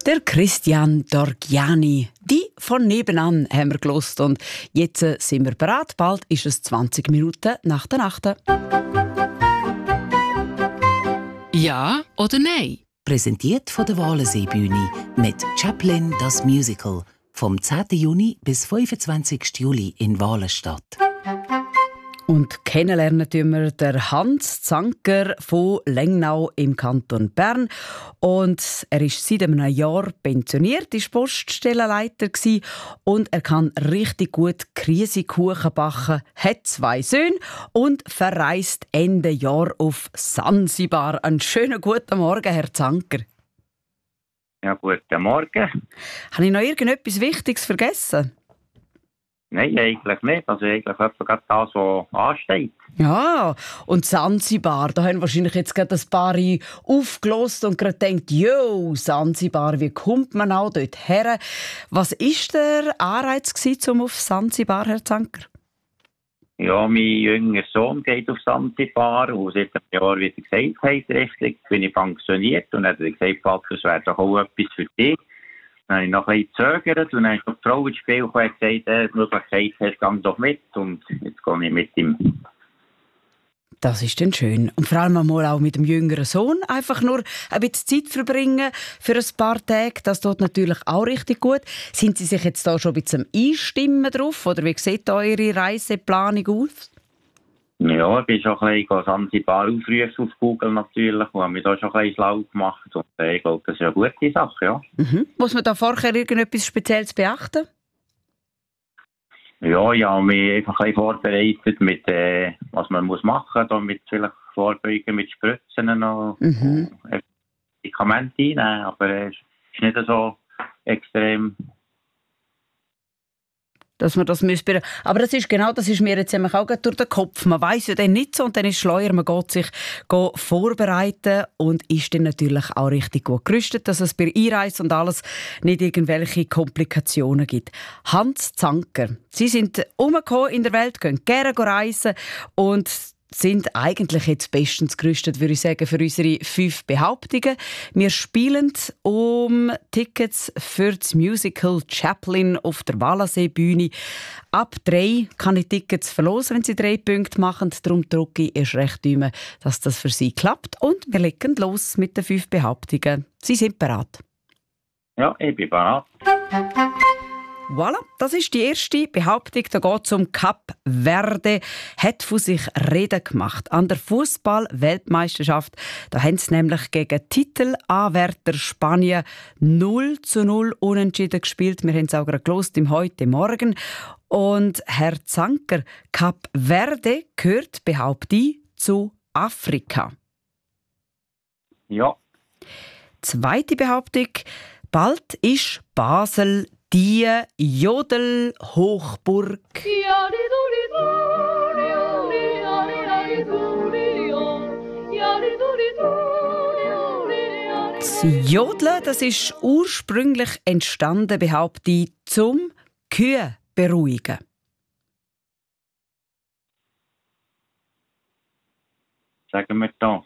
Der Christian Dorgiani. Die von nebenan haben wir gehört. Und jetzt sind wir bereit. Bald ist es 20 Minuten nach der Nacht. Ja oder nein? Präsentiert von der Walensee-Bühne mit Chaplin das Musical. Vom 10. Juni bis 25. Juli in Walenstadt. Und kennenlernen tun wir den Hans Zanker von Lengnau im Kanton Bern. Und er ist seit einem Jahr pensioniert, ist Poststellenleiter gsi und er kann richtig gut Krisikuchen backen, hat 2 Söhne und verreist Ende Jahr auf Sansibar. Einen schönen guten Morgen, Herr Zanker. Ja, guten Morgen. Habe ich noch irgendetwas Wichtiges vergessen? Nein, eigentlich nicht. Also eigentlich etwa das, was ansteht. Ja, und Sansibar, da haben wahrscheinlich jetzt gerade ein paar aufgelost und gerade gedacht, jo, Sansibar, wie kommt man auch dort her? Was war der Anreiz gewesen, auf Sansibar, Herr Zanker? Ja, mein jüngerer Sohn geht auf Sansibar und seit einem Jahr, wie er gesagt hat, richtig, bin ich pensioniert und er hat gesagt, Vater, das wäre doch auch etwas für dich. Dann habe ich noch ein bisschen gezögert und dann habe ich die Frau ins Spiel gekommen und gesagt, die Möglichkeit hast, geh doch mit. Und jetzt gehe ich mit ihm. Das ist dann schön. Und vor allem einmal auch mit dem jüngeren Sohn einfach nur ein bisschen Zeit verbringen für ein paar Tage. Das tut natürlich auch richtig gut. Sind Sie sich jetzt da schon ein bisschen einstimmen drauf? Oder wie sieht da Ihre Reiseplanung aus? Ja, ich bin schon ein bisschen Sansibar aufrufen auf Google natürlich und habe mich da schon ein bisschen schlau gemacht. Und ich glaube, das ist eine gute Sache, ja. Mhm. Muss man da vorher irgendetwas Spezielles beachten? Ja, ich habe mich einfach ein bisschen vorbereitet mit, was man machen muss, damit vielleicht vorbeugen mit Spritzen und Medikamente einnehmen. Aber es ist nicht so extrem. Dass man das müsste. Aber das ist mir jetzt auch durch den Kopf. Man weiss ja dann nicht so und dann ist es schleuer, man geht sich vorbereiten und ist dann natürlich auch richtig gut gerüstet, dass es bei Einreise und alles nicht irgendwelche Komplikationen gibt. Hans Zanker, Sie sind umgekommen in der Welt, können gerne reisen und sind eigentlich jetzt bestens gerüstet, würde ich sagen, für unsere 5 Behauptungen. Wir spielen um Tickets für das Musical Chaplin auf der Walensee-Bühne. Ab 3 kann ich Tickets verlosen, wenn Sie 3 Punkte machen. Darum drücke ich erst recht Daumen, dass das für Sie klappt. Und wir legen los mit den 5 Behauptungen. Sie sind bereit? Ja, ich bin bereit. Voilà, das ist die erste Behauptung. Da geht es um Kap Verde. Hat von sich Reden gemacht. An der Fußball-Weltmeisterschaft da haben sie nämlich gegen Titelanwärter Spanien 0:0 unentschieden gespielt. Wir haben es auch gerade gehört im heute Morgen. Und Herr Zanker, Kap Verde gehört, behaupte ich, zu Afrika. Ja. Zweite Behauptung. Bald ist Basel die Jodel-Hochburg. Das Jodeln, das ist ursprünglich entstanden, behaupte ich, zum Kühe beruhigen. Sagen wir da.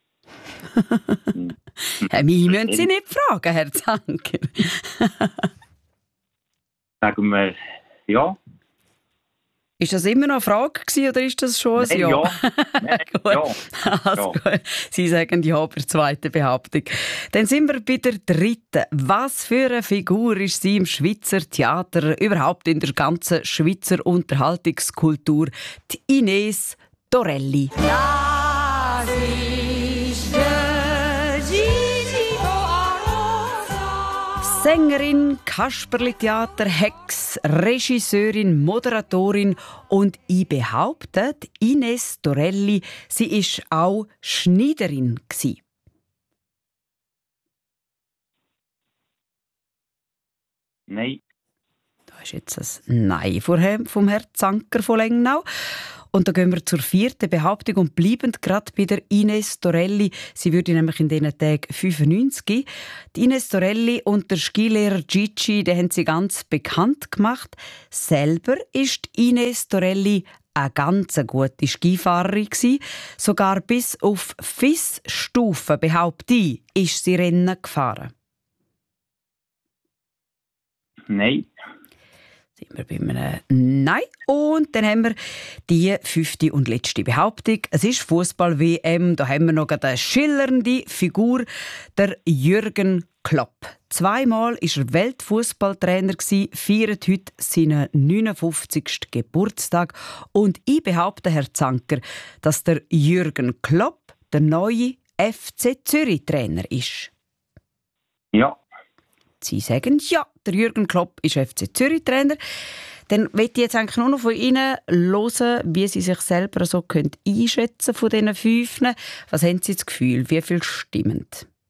Mich müssen Sie nicht fragen, Herr Zanker. Sagen wir ja. Ist das immer noch eine Frage gewesen, oder ist das schon ein Ja? Ja. Nein, gut. Ja. Also, gut. Sie sagen Ja bei der zweiten Behauptung. Dann sind wir bei der dritten. Was für eine Figur ist sie im Schweizer Theater, überhaupt in der ganzen Schweizer Unterhaltungskultur? Die Ines Torelli. Sängerin, Kasperli-Theater, Hex, Regisseurin, Moderatorin und ich behaupte, Ines Torelli, sie ist auch Schneiderin gsi. Nein. Da ist jetzt ein Nein vom Herrn Zanker von Lengnau. Und da gehen wir zur 4. Behauptung und bleiben gerade bei der Ines Torelli. Sie würde nämlich in diesen Tagen 95. Die Ines Torelli und der Skilehrer Gigi, den haben sie ganz bekannt gemacht. Selber ist Ines Torelli eine ganz gute Skifahrerin gsi. Sogar bis auf FIS-Stufe, behaupte ich, ist sie Rennen gefahren. Nein. Sind wir bei einem Nein. Und dann haben wir die 5. und letzte Behauptung. Es ist Fußball-WM. Da haben wir noch eine schillernde Figur, der Jürgen Klopp. 2-mal war er Weltfußballtrainer, feiert heute seinen 59. Geburtstag. Und ich behaupte, Herr Zanker, dass der Jürgen Klopp der neue FC Zürich-Trainer ist. Ja. Sie sagen, ja, der Jürgen Klopp ist FC Zürich-Trainer. Dann möchte ich jetzt eigentlich nur noch von Ihnen hören, wie Sie sich selber so einschätzen von diesen 5. Was haben Sie das Gefühl? Wie viel stimmen?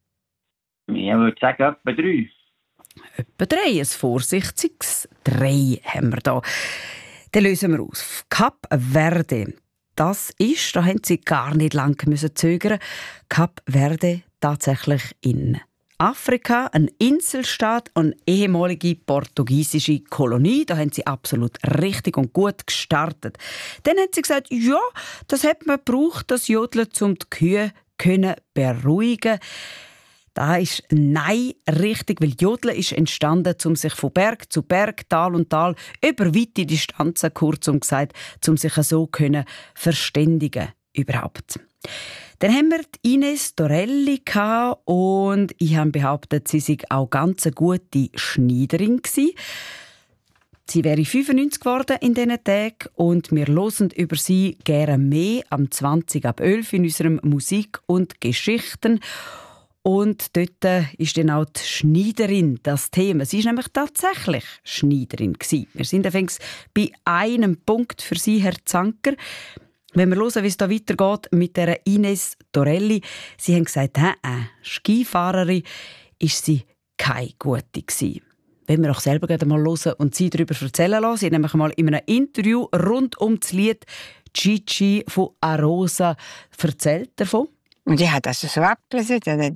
Ich würde sagen, etwa 3. Etwa 3, ein vorsichtiges 3 haben wir da. Dann lösen wir aus. Kap Verde, das ist, da haben Sie gar nicht lange zögern. Kap Verde tatsächlich in Afrika, ein Inselstaat, eine ehemalige portugiesische Kolonie. Da haben sie absolut richtig und gut gestartet. Dann haben sie gesagt, ja, das hat man gebraucht, das Jodeln, um die Kühe können beruhigen. Da ist nein richtig, weil Jodeln ist entstanden, um sich von Berg zu Berg, Tal und Tal über weite Distanzen, kurzum gesagt, um sich so können verständigen überhaupt. Dann haben wir die Ines Torelli und ich habe behauptet, sie sei auch ganz eine gute Schneiderin gewesen. Sie wäre 95 geworden in diesen Tagen und wir hören über sie gerne mehr am 20:11 in unserem Musik und Geschichten. Und dort ist dann auch die Schneiderin das Thema. Sie war nämlich tatsächlich Schneiderin gewesen. Wir sind übrigens bei einem Punkt für Sie, Herr Zanker. Wenn wir hören, wie es da weitergeht mit der Ines Torelli, sie haben gesagt, Skifahrerin ist sie keine gute gewesen. Wenn wir auch selber mal hören und sie darüber erzählen lassen. Sie haben nämlich mal in einem Interview rund um das Lied «Gigi» von Arosa erzählt davon. Und die hat das so abgelesen.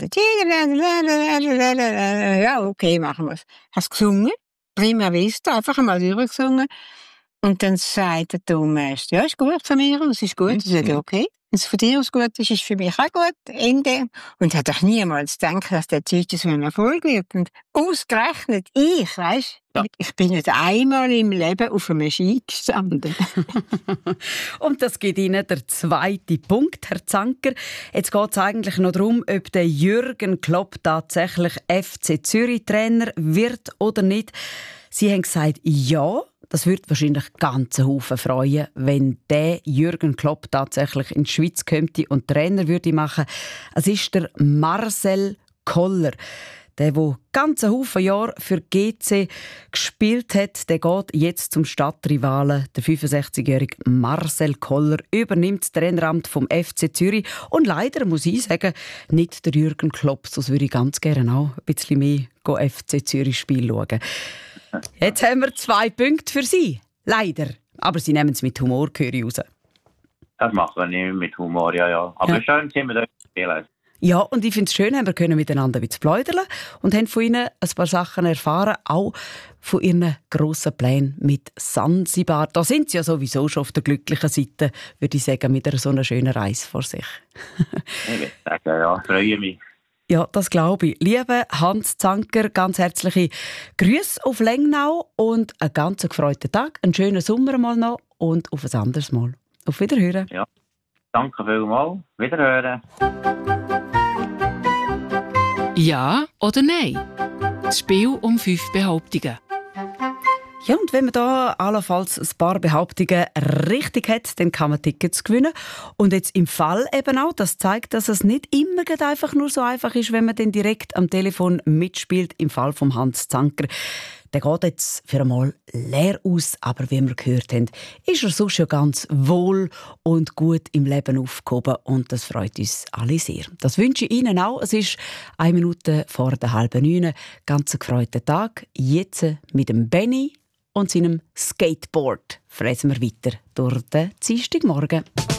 Ja, okay, machen wir es. Hast gesungen, prima vista, einfach einmal durchgesungen. Und dann sagt der Tonmeister, ja, ist gut von mir aus, ist gut. Ich sage, okay, wenn es von dir aus gut ist, ist für mich auch gut. Ende. Und hat doch niemals gedacht, dass der Zeit so ein Erfolg wird. Und ausgerechnet ich, weisst, ich bin nicht einmal im Leben auf einem Ski gestanden. Und das gibt Ihnen der 2. Punkt, Herr Zanker. Jetzt geht es eigentlich noch darum, ob der Jürgen Klopp tatsächlich FC Zürich-Trainer wird oder nicht. Sie haben gesagt, ja. Das würde wahrscheinlich ganz Haufen freuen, wenn der Jürgen Klopp tatsächlich in die Schweiz kommt und Trainer würde machen. Es ist der Marcel Koller. Der ganz Haufen Jahre für GC gespielt hat, der geht jetzt zum Stadtrivalen. Der 65-jährige Marcel Koller übernimmt das Traineramt vom FC Zürich. Und leider muss ich sagen, nicht der Jürgen Klopp. Sonst würde ich ganz gerne auch ein bisschen mehr FC Zürich-Spiel schauen. Jetzt haben wir 2 Punkte für Sie. Leider. Aber Sie nehmen es mit Humor, höre ich raus. Das machen wir nicht mit Humor, ja. Aber schön sind wir da spielen. Ja, und ich finde es schön, wir können miteinander ein bisschen plaudern und haben von Ihnen ein paar Sachen erfahren, auch von Ihren grossen Plänen mit Sansibar. Da sind Sie ja sowieso schon auf der glücklichen Seite, würde ich sagen, mit einer so einer schönen Reise vor sich. Ich würde sagen, ja, freue mich. Ja, das glaube ich. Lieber Hans Zanker, ganz herzliche Grüße auf Lengnau und einen ganz gefreuten Tag, einen schönen Sommer mal noch und auf ein anderes Mal. Auf Wiederhören. Ja, danke vielmals. Wiederhören. Ja oder nein? Das Spiel um 5 Behauptungen. Ja, und wenn man da allenfalls ein paar Behauptungen richtig hat, dann kann man Tickets gewinnen. Und jetzt im Fall eben auch, das zeigt, dass es nicht immer einfach nur so einfach ist, wenn man dann direkt am Telefon mitspielt, im Fall von Hans Zanker. Der geht jetzt für einmal leer aus, aber wie wir gehört haben, ist er sonst schon ganz wohl und gut im Leben aufgehoben und das freut uns alle sehr. Das wünsche ich Ihnen auch. Es ist 1 Minute vor der 8:30. Ganz ein gefreuten Tag. Jetzt mit dem Benny und seinem Skateboard fräsen wir weiter durch den Dienstagmorgen.